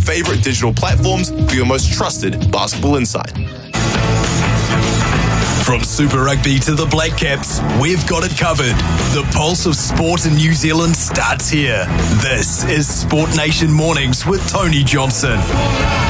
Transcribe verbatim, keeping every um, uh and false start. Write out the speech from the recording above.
favourite digital platforms for your most trusted basketball insight. From Super Rugby to the Black Caps, we've got it covered. The pulse of sport in New Zealand starts here. This is Sport Nation Mornings with Tony Johnson.